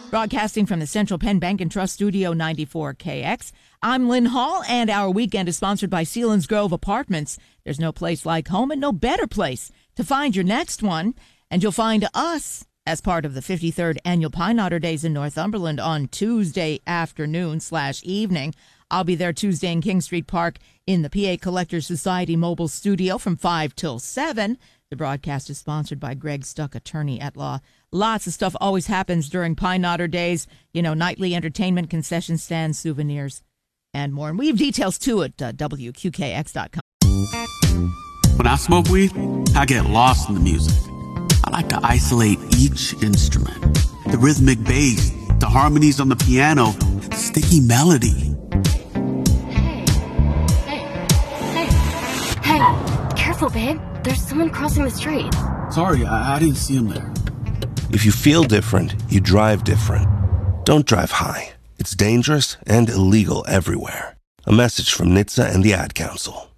Broadcasting from the Central Penn Bank and Trust Studio 94KX, I'm Lynn Hall, and our weekend is sponsored by Selinsgrove Apartments. There's no place like home and no better place to find your next one. And you'll find us as part of the 53rd Annual Pine Otter Days in Northumberland on Tuesday afternoon/evening. I'll be there Tuesday in King Street Park in the PA Collectors Society mobile studio from 5 till 7. The broadcast is sponsored by Greg Stuck, attorney at law. Lots of stuff always happens during Pine Otter Days. You know, nightly entertainment, concession stands, souvenirs, and more. And we have details, too, at WQKX.com. When I smoke weed, I get lost in the music. I like to isolate each instrument. The rhythmic bass, the harmonies on the piano, the sticky melody. Hey, careful, babe. There's someone crossing the street. Sorry, I didn't see him there. If you feel different, you drive different. Don't drive high. It's dangerous and illegal everywhere. A message from NHTSA and the Ad Council.